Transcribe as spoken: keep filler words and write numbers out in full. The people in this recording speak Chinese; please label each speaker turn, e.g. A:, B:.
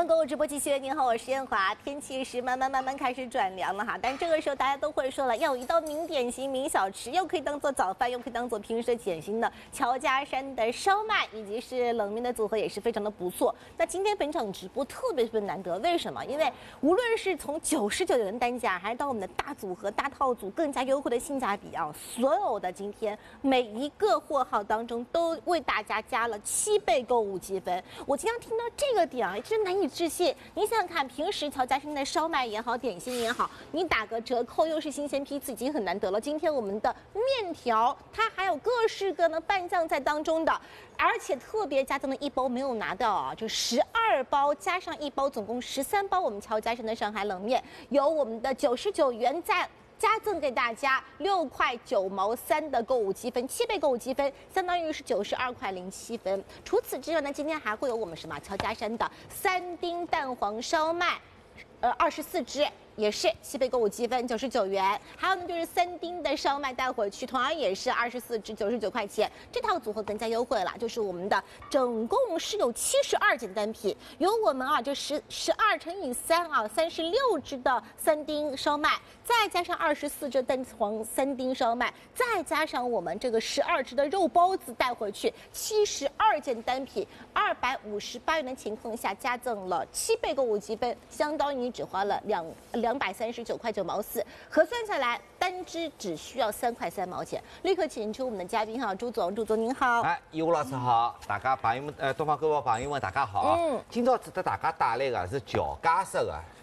A: 们购物直播继续，您好，我是燕华。天气是慢慢慢慢开始转凉了哈，但这个时候大家都会说了，要有一道名点心、名小吃，又可以当做早饭，又可以当做平时的点心的乔家山的烧麦，以及是冷面的组合也是非常的不错。那今天本场直播特别特别难得，为什么？因为无论是从九十九元单价，还是到我们的大组合、大套组更加优惠的性价比啊，所有的今天每一个货号当中都为大家加了七倍购物积分。我经常听到这个点啊，真难以置信。你想想看，平时乔家山的烧麦也好，点心也好，你打个折扣又是新鲜批次，已经很难得了。今天我们的面条，它还有各式各样的拌酱在当中的，而且特别加赠的一包没有拿到啊，就十二包加上一包，总共十三包。我们乔家山的上海冷面，有我们的九十九元在。加赠给大家六块九毛三的购物积分，七倍购物积分，相当于是九十二块零七分。除此之外呢，今天还会有我们什么乔家山的三丁蛋黄烧麦，呃，二十四只。也是七倍购物积分九十九元，还有呢就是三丁的烧麦带回去，同样也是二十四只九十九块钱。这套组合更加优惠了，就是我们的总共是有七十二件单品，有我们啊就十十二乘以三啊三十六只的三丁烧麦，再加上二十四只蛋黄三丁烧麦，再加上我们这个十二只的肉包子带回去，七十二件单品，二百五十八元的情况下加赠了七倍购物积分，相当于你只花了两。两百三十九块九毛四，核算下来单支只需要三块三毛钱。立刻请出我们的嘉宾哈，朱总，朱总您好。
B: 哎，叶老师好，大家朋友们，呃，东方购物朋友们大家好。嗯，今朝值得大家带来的是乔家式的